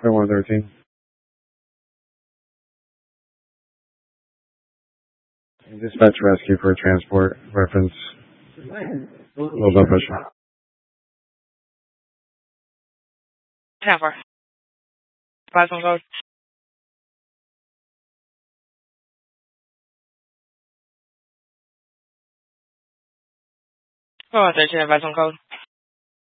113. Dispatch rescue for transport. Reference low blood pressure. 10-4. Advise on code. Go on 13, advise on code.